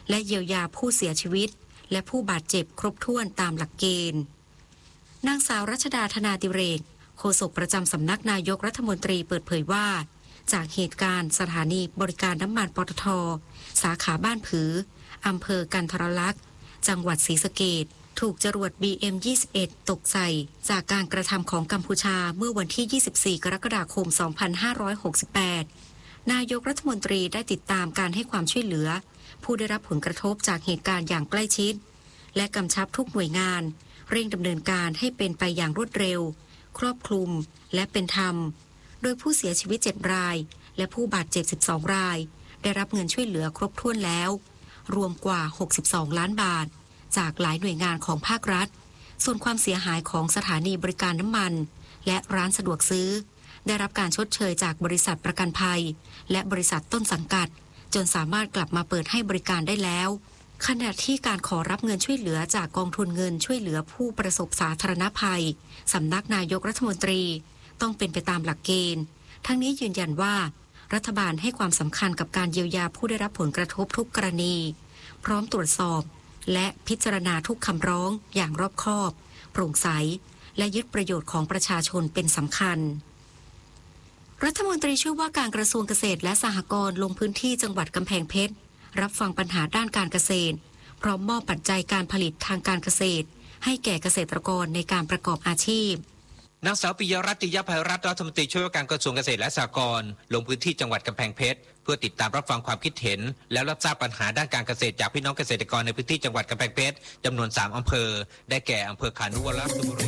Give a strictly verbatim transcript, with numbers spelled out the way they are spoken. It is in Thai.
และเยียวยาผู้เสียชีวิตและผู้บาดเจ็บครบถ้วนตามหลักเกณฑ์นางสาวรัชดาธนาดิเรกโฆษกประจำสำนักนายกรัฐมนตรีเปิดเผยว่าจากเหตุการณ์สถานีบริการน้ำมันปตท.สาขาบ้านผืออำเภอกันทรลักษณ์จังหวัดศรีสะเกษถูกจรวด บี เอ็ม ยี่สิบเอ็ด ตกใส่จากการกระทำของกัมพูชาเมื่อวันที่ ยี่สิบสี่ กรกฎาคม สองพันห้าร้อยหกสิบแปด นายกรัฐมนตรีได้ติดตามการให้ความช่วยเหลือผู้ได้รับผลกระทบจากเหตุการณ์อย่างใกล้ชิดและกำชับทุกหน่วยงานเร่งดำเนินการให้เป็นไปอย่างรวดเร็วครอบคลุมและเป็นธรรมโดยผู้เสียชีวิตเจ็ดรายและผู้บาดเจ็บสิบสองรายได้รับเงินช่วยเหลือครบถ้วนแล้วรวมกว่าหกสิบสองล้านบาทจากหลายหน่วยงานของภาครัฐส่วนความเสียหายของสถานีบริการน้ำมันและร้านสะดวกซื้อได้รับการชดเชยจากบริษัทประกันภัยและบริษัทต้นสังกัดจนสามารถกลับมาเปิดให้บริการได้แล้วขณะที่การขอรับเงินช่วยเหลือจากกองทุนเงินช่วยเหลือผู้ประสบสาธารณภัยสำนักนายกรัฐมนตรีต้องเป็นไปตามหลักเกณฑ์ทั้งนี้ยืนยันว่ารัฐบาลให้ความสำคัญกับการเยียวยาผู้ได้รับผลกระทบทุกกรณีพร้อมตรวจสอบและพิจารณาทุกคำร้องอย่างรอบคอบโปร่งใสและยึดประโยชน์ของประชาชนเป็นสำคัญรัฐมนตรีช่วยว่าการกระทรวงเกษตรและสหกรณ์ลงพื้นที่จังหวัดกำแพงเพชรรับฟังปัญหาด้านการเกษตรพร้อมมอบปัจจัยการผลิตทางการเกษตรให้แก่เกษตรกรในการประกอบอาชีพนางสาวปิยรัตน์ ติยภัยรัตน์รัฐมนตรีช่วยว่าการกระทรวงเกษตรและสหกรณ์ลงพื้นที่จังหวัดกำแพงเพชรเพื่อติดตามรับฟังความคิดเห็นและรับทราบปัญหาด้านการเกษตรจากพี่น้องเกษตรกรในพื้นที่จังหวัดกำแพงเพชรจำนวนสามอำเภอได้แก่อำเภอขานุวรรณบุรี